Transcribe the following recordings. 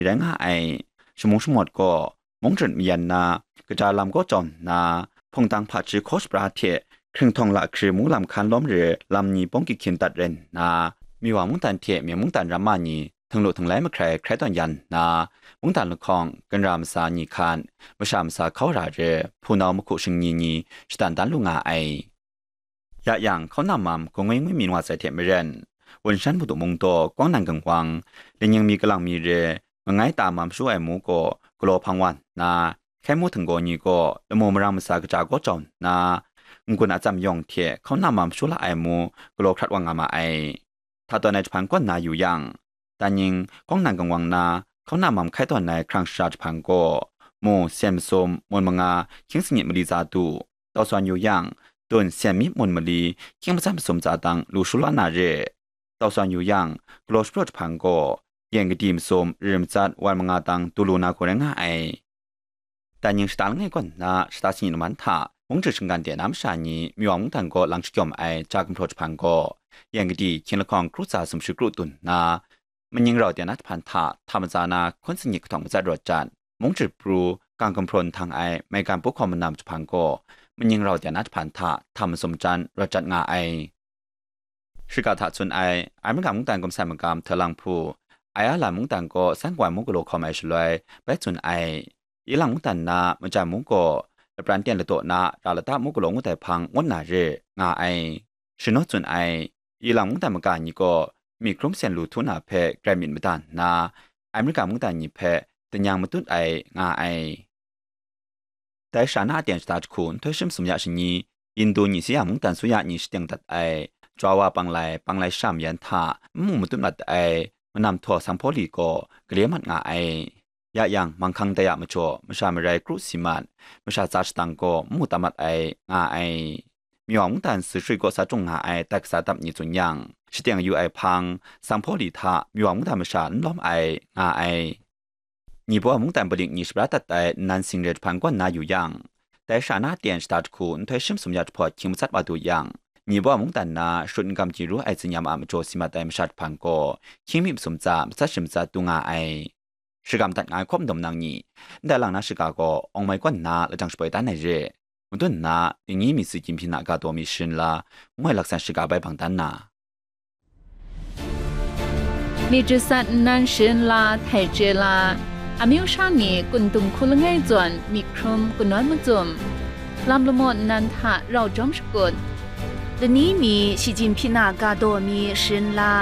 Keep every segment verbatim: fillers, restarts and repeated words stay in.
แรงหาไอชมงชมดก็มงจนมียันนากระจายลำก็จอมนาพงตังผัดจือโคสปราเทครึ่งทองละคือมุลำคันล้อมเรือลำนี้ป้องกิเขียนตัดเรนนามีว่ามุงตันเทเมียมุงตันรามานีทั้งหลุดทั้งไหลมาใครใครตอนยันนามุงตันละคองกันรามสานีคานมาชามสาเขาราเรผู้นาวมุขุชิงนีนีสตันดันลุงาไอยะอย่างเขานำมัมคงไม่ไม่มีว่าใส่เทมเรนวันฉันผู้ตุมงโตกว้างนังกังวังและยังมีกำลังมีเรือมังไงตามมัมช่วยหมูก็กลัวพังวันนาแค่มูถึงกอนี้ก็ละโมมรามสากจาก็จอนนางกุนอาจำยองเทเขานำมัมช่วยละไอมูกลัวครัดวังอามาไอถ้าตัวในจะพังก้นนาอยู่ยังแต่ยิงกว้างนังกังวังนาเขานำมัมแค่ตัวในครั้งชาจะพังก็โมเซมสมมนมังอาเคียงสิงห์มริซาตูต่อส่วนอยู่ยังต้นเสียมิมนมลีเคียงผสมผสมจาตังลูชุลานาเรต่อส่วนอยู่ยังกลอสโปรดพังก็ยังกดีมสมเริ่มจัดวันมังอาตังตุลูนาโคเรงไอแต่ยังสตาร์งไงก่อนนะสตาร์สินมันท่าวงจุดชิงการเดียน้ำชานีมีวังตังก็หลังชิกยอมไอจากโปรดพังก็ยังกดีเคียงละครครุษาสมชุกรุตุนนะมันยังเราเดียนัดพันธะธรรมจานาคนสนิทของจัดรจันมงจุดปรูการกำพลทางไอไม่การปกครองมันนำจุพังก็มันยังเราจะนัดผ่านท่าทำสมจันรจัดงาไอชิกาทัดส่วนไอไอมันกับมุงตันกมสายมันกามเทลังพูไออาหลามุงตันก็สังกวามุกโลคอมไอชลอยไปส่วนไออีหลังมุงตันนามันจะมุงก็ปรันเตียนละโตนาดาลตามุกโลงแต่พังวันนาเรงาไอชิโนส่วนไออีหลังมุงตันมันการนี้ก็มีคลุ้มเสียนลูทุนาเพแกรมินไม่ตันนาไอมันกับมุงตันนี้เพแต่ยังมาตุ้นไองาไอแต่ชาหน้าเดียนสตาร์ทคุณ推什么样是你印度尼西亚蒙丹苏亚尼是定的哎抓哇帮来帮来上面他木木ตุ้ม的哎มันนำทั่วสังพอลีก็เกลียมันงาไอยะยังมังคังแต่ยะมจ่อมชาเมไรครุสิมันมชาจัดตังก็มูตามัดไองาไอมีหวังตันสื่อช่วยก็สะจงงาไอแต่สาตับนี้จุนยังชิเตียงอยู่ไอพังสังพอลีท่ามีหวังตันมชาล้อมไองาไอ你不蒙但不灵，你是不是在南星热盘关那有样？在啥那电视大库，对什么什么样子破听不出来都样。你不蒙但那顺感记录爱怎样嘛？做什么在么啥盘过？听明什么在么什么在东啊哎？是感但爱ความดมนางนี่แต่หลังนั้น是个个องไม่กวนนาแล้วจังสบายด้านไหนเร่มุดนาอย่างนี้มีสิ่งพินาการตัวมีชินละไม่หลักษณะ是个ไปบังด้านนามีจุดสัตนันชินละไทยเจลาอามิวชานีกุนตุงคุลง่ายจวนมีครุมกุนน้อยมุจุมลำละมดนันทะเราจอมสกุลเดนี้มีชิจินพินากาโดมีชินลา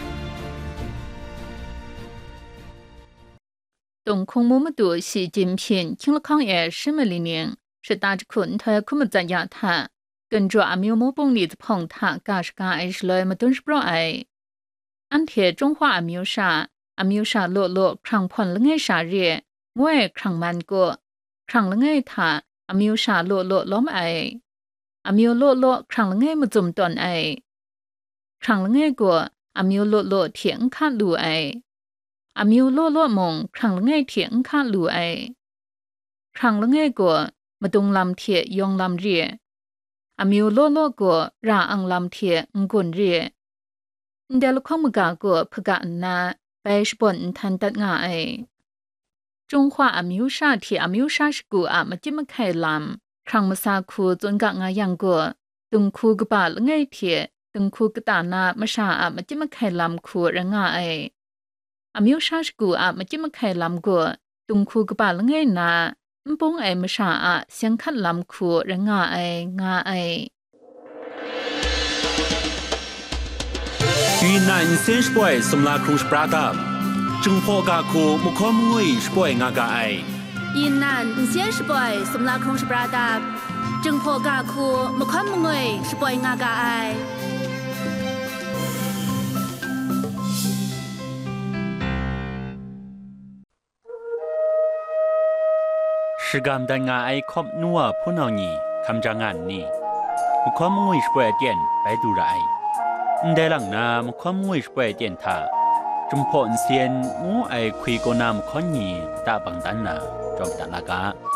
东空木木度习近平听了抗议什么理念是大着困他库木在亚他跟着阿มิว木崩里子碰他嘎是嘎爱是来么顿是不爱安贴中华阿มิวชาอามิวชาโลโลครั้งผ่อนละไงชาเรียงวยครั้งมันก็ครั้งละไงท่าอามิวชาโลโลล้อมไออามิวโลโลครั้งละไงมาจุ่มตอนไอครั้งละไงก็อามิวโลโลเถียงข้าลูไออามิวโลโลมงครั้งละไงเถียงข้าลูไอครั้งละไงก็มาตรงลำเทียยองลำเรียอามิวโลโลก็ราอังลำเทียงกุนเรียเดลข้อมือกาก็พกอันนาไปสปนทันตัดงาไอจงว่าอามิวชาที่อามิวชาสกูอามาจิมไข่ลำครั้งมาซาคูจนกะงายังก็ตุงคูกบาลไงเทียตุงคูกตานามาชาอามาจิมไข่ลำคูระงาไออามิวชาสกูอามาจิมไข่ลำก็ตุงคูกบาลไงนาอุปงไอมาชาอาเสียงขัดลำคูระงาไองาไอ云南三十八松拉库斯布拉达，正破嘎库木考木为十八阿嘎爱。 云南三十八松拉库斯布拉达，正破嘎库木考木为十八阿嘎爱。 是干的阿爱考努啊普闹尼，看着俺尼，木考木为十八点白度来。ได้หลังน้ำความงวยสเปรย์เตียนท่าจมพอนเซียนงูไอคุยโกนามข้อนีตาบังตันนาจอมตะลากา